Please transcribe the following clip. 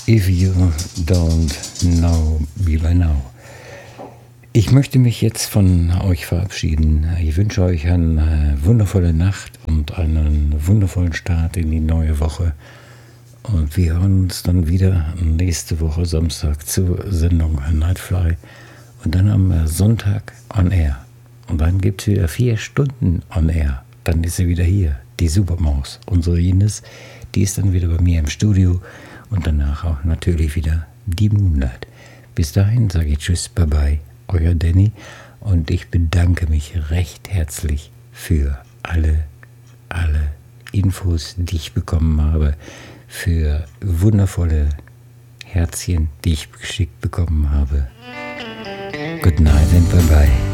If you don't know me by now. Ich möchte mich jetzt von euch verabschieden. Ich wünsche euch eine wundervolle Nacht und einen wundervollen Start in die neue Woche. Und wir hören uns dann wieder nächste Woche Samstag zur Sendung Nightfly und dann am Sonntag on Air. Und dann gibt es wieder 4 Stunden on Air. Dann ist sie wieder hier, die Supermaus, unsere Ines. Die ist dann wieder bei mir im Studio und danach auch natürlich wieder die Moonlight. Bis dahin sage ich Tschüss, bye bye, euer Danny. Und ich bedanke mich recht herzlich für alle Infos, die ich bekommen habe, für wundervolle Herzchen, die ich geschickt bekommen habe. Good night and bye bye.